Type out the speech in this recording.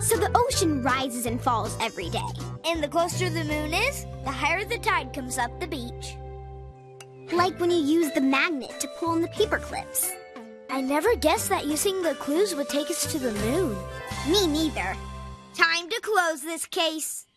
So the ocean rises and falls every day. And the closer the moon is, the higher the tide comes up the beach. Like when you use the magnet to pull on the paper clips. I never guessed that using the clues would take us to the moon. Me neither. Time to close this case.